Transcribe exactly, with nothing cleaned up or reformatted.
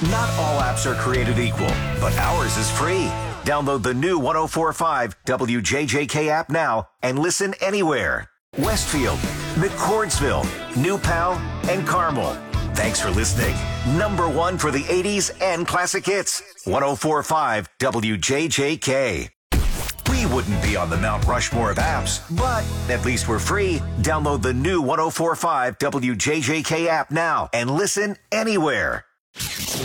Not all apps are created equal, but ours is free. Download the new one oh four point five W J J K app now and listen anywhere. Westfield, McCordsville, New Pal, and Carmel. Thanks for listening. Number one for the eighties and classic hits. one oh four point five W J J K. We wouldn't be on the Mount Rushmore of apps, but at least we're free. Download the new one oh four point five W J J K app now and listen anywhere.